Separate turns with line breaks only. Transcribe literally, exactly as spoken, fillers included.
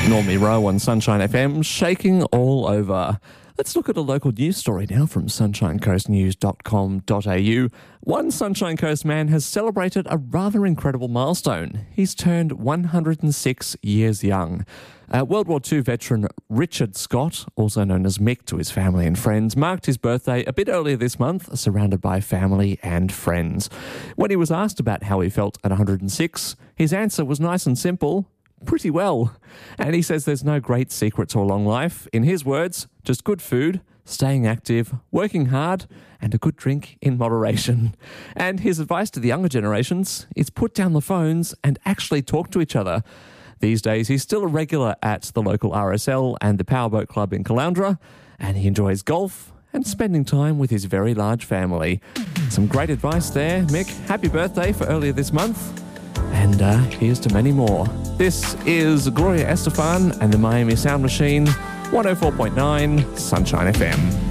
Normie Rowe on Sunshine F M, shaking all over. Let's look at a local news story now from sunshine coast news dot com dot a u. One Sunshine Coast man has celebrated a rather incredible milestone. He's turned one hundred six years young. Uh, World War Two veteran Richard Scott, also known as Mick to his family and friends, marked his birthday a bit earlier this month, surrounded by family and friends. When he was asked about how he felt at one hundred six, his answer was nice and simple: pretty well. And he says there's no great secret to a long life. In his words, just good food, staying active, working hard, and a good drink in moderation. And his advice to the younger generations is put down the phones and actually talk to each other. These days, he's still a regular at the local R S L and the Powerboat Club in Caloundra, and he enjoys golf and spending time with his very large family. Some great advice there, Mick. Happy birthday for earlier this month. And uh, here's to many more. This is Gloria Estefan and the Miami Sound Machine, one oh four point nine Sunshine F M.